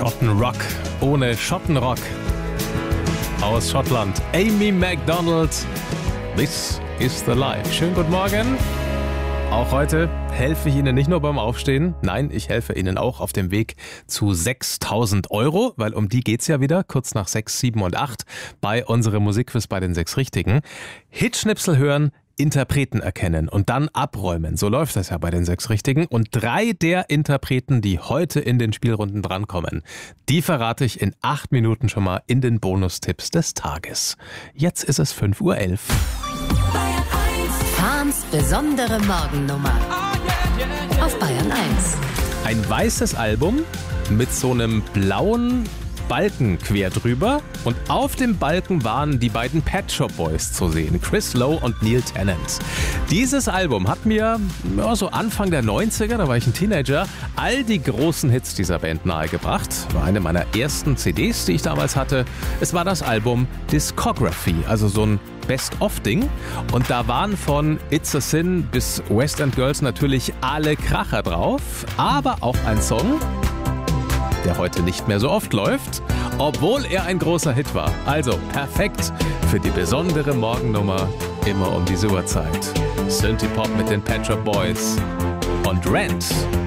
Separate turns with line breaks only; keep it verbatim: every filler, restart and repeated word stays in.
Schottenrock ohne Schottenrock. Aus Schottland, Amy Macdonald. This is the life. Schönen guten Morgen. Auch heute helfe ich Ihnen nicht nur beim Aufstehen, nein, ich helfe Ihnen auch auf dem Weg zu sechstausend Euro, weil um die geht's ja wieder, kurz nach sechs, sieben und acht, bei unserem Musikquiz bei den sechs Richtigen. Hitschnipsel hören, Interpreten erkennen und dann abräumen. So läuft das ja bei den sechs Richtigen. Und drei der Interpreten, die heute in den Spielrunden drankommen, die verrate ich in acht Minuten schon mal in den Bonustipps des Tages. Jetzt ist es fünf Uhr elf.
Fahns besondere Morgennummer auf Bayern eins.
Ein weißes Album mit so einem blauen Balken quer drüber und auf dem Balken waren die beiden Pet Shop Boys zu sehen, Chris Lowe und Neil Tennant. Dieses Album hat mir ja, so Anfang der neunziger, da war ich ein Teenager, all die großen Hits dieser Band nahegebracht. War eine meiner ersten C Ds, die ich damals hatte. Es war das Album Discography, also so ein Best-of-Ding. Und da waren von It's a Sin bis West End Girls natürlich alle Kracher drauf, aber auch ein Song, der heute nicht mehr so oft läuft, obwohl er ein großer Hit war. Also perfekt für die besondere Morgennummer immer um diese Uhrzeit. Synthie Pop mit den Pet Shop Boys und Rent.